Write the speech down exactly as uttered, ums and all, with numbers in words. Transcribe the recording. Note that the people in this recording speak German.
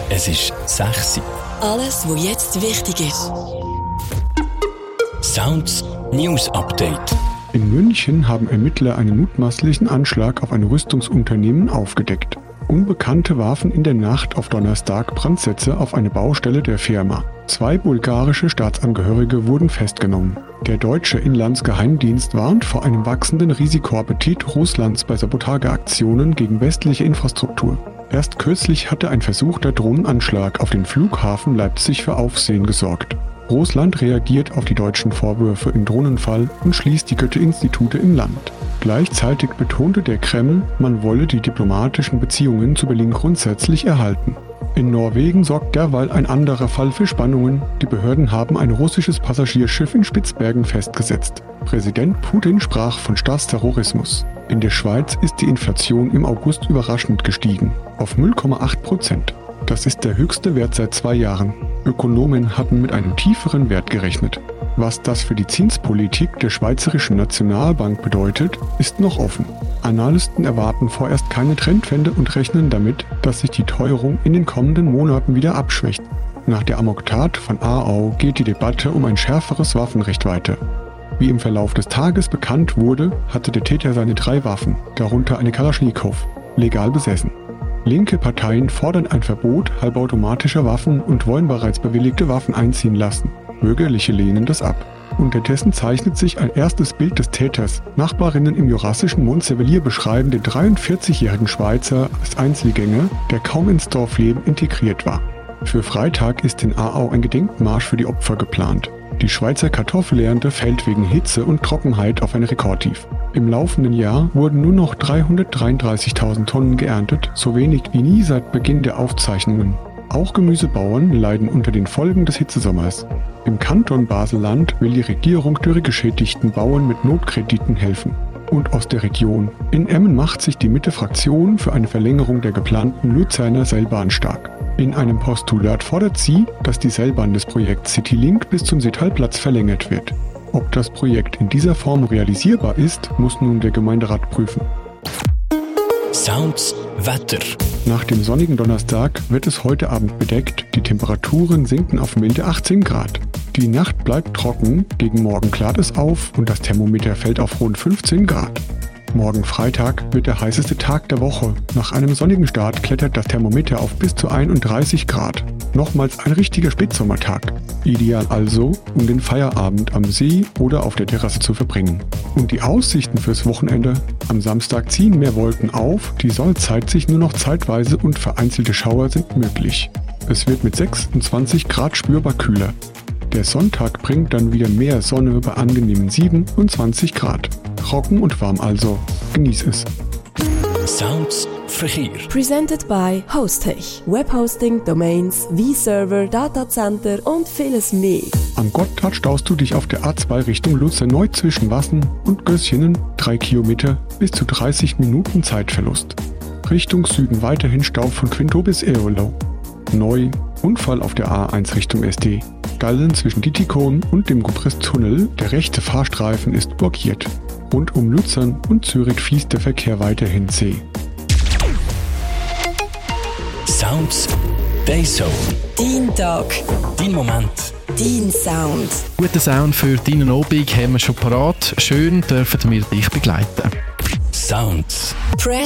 Es ist sechs Uhr. Alles, was jetzt wichtig ist. Sounds News Update. In München haben Ermittler einen mutmaßlichen Anschlag auf ein Rüstungsunternehmen aufgedeckt. Unbekannte warfen in der Nacht auf Donnerstag Brandsätze auf eine Baustelle der Firma. Zwei bulgarische Staatsangehörige wurden festgenommen. Der deutsche Inlandsgeheimdienst warnt vor einem wachsenden Risikoappetit Russlands bei Sabotageaktionen gegen westliche Infrastruktur. Erst kürzlich hatte ein versuchter Drohnenanschlag auf den Flughafen Leipzig für Aufsehen gesorgt. Russland reagiert auf die deutschen Vorwürfe im Drohnenfall und schließt die Goethe-Institute im Land. Gleichzeitig betonte der Kreml, man wolle die diplomatischen Beziehungen zu Berlin grundsätzlich erhalten. In Norwegen sorgt derweil ein anderer Fall für Spannungen. Die Behörden haben ein russisches Passagierschiff in Spitzbergen festgesetzt. Präsident Putin sprach von Staatsterrorismus. In der Schweiz ist die Inflation im August überraschend gestiegen, auf null Komma acht Prozent. Das ist der höchste Wert seit zwei Jahren. Ökonomen hatten mit einem tieferen Wert gerechnet. Was das für die Zinspolitik der Schweizerischen Nationalbank bedeutet, ist noch offen. Analysten erwarten vorerst keine Trendwende und rechnen damit, dass sich die Teuerung in den kommenden Monaten wieder abschwächt. Nach der Amoktat von Aarau geht die Debatte um ein schärferes Waffenrecht weiter. Wie im Verlauf des Tages bekannt wurde, hatte der Täter seine drei Waffen, darunter eine Kalaschnikow, legal besessen. Linke Parteien fordern ein Verbot halbautomatischer Waffen und wollen bereits bewilligte Waffen einziehen lassen. Bürgerliche lehnen das ab. Unterdessen zeichnet sich ein erstes Bild des Täters. Nachbarinnen im jurassischen Montsevellier beschreiben den dreiundvierzigjährigen Schweizer als Einzelgänger, der kaum ins Dorfleben integriert war. Für Freitag ist in Aarau ein Gedenkmarsch für die Opfer geplant. Die Schweizer Kartoffelernte fällt wegen Hitze und Trockenheit auf ein Rekordtief. Im laufenden Jahr wurden nur noch dreihundertdreiunddreißigtausend Tonnen geerntet, so wenig wie nie seit Beginn der Aufzeichnungen. Auch Gemüsebauern leiden unter den Folgen des Hitzesommers. Im Kanton Basel-Land will die Regierung dürregeschädigten Bauern mit Notkrediten helfen. Und aus der Region. In Emmen macht sich die Mitte-Fraktion für eine Verlängerung der geplanten Luzerner Seilbahn stark. In einem Postulat fordert sie, dass die Seilbahn des Projekts Citylink bis zum Seetalplatz verlängert wird. Ob das Projekt in dieser Form realisierbar ist, muss nun der Gemeinderat prüfen. Sounds Wetter. Nach dem sonnigen Donnerstag wird es heute Abend bedeckt, die Temperaturen sinken auf milde achtzehn Grad. Die Nacht bleibt trocken, gegen Morgen klart es auf und das Thermometer fällt auf rund fünfzehn Grad. Morgen Freitag wird der heißeste Tag der Woche. Nach einem sonnigen Start klettert das Thermometer auf bis zu einunddreißig Grad. Nochmals ein richtiger Spätsommertag. Ideal also, um den Feierabend am See oder auf der Terrasse zu verbringen. Und die Aussichten fürs Wochenende? Am Samstag ziehen mehr Wolken auf, die Sonne zeigt sich nur noch zeitweise und vereinzelte Schauer sind möglich. Es wird mit sechsundzwanzig Grad spürbar kühler. Der Sonntag bringt dann wieder mehr Sonne bei angenehmen siebenundzwanzig Grad. Trocken und warm also. Genieß es. Sounds Verkehr. Presented by Hostech. Webhosting, Domains, V-Server, Datacenter und vieles mehr. Am Gotthard staust du dich auf der A zwei Richtung Luzern neu zwischen Wassen und Gößchenen, drei Kilometer, bis zu dreißig Minuten Zeitverlust. Richtung Süden weiterhin Stau von Quinto bis Eolo. Neu, Unfall auf der A eins Richtung S D. Gallen zwischen Dietikon und dem Gubrist-Tunnel, der rechte Fahrstreifen ist blockiert. Rund um Luzern und Zürich fließt der Verkehr weiterhin zäh. Sounds Dayzone. Dein Tag. Dein Moment. Dein Sound. Guten Sound für deinen Abend haben wir schon parat. Schön dürfen wir dich begleiten. Sounds. Press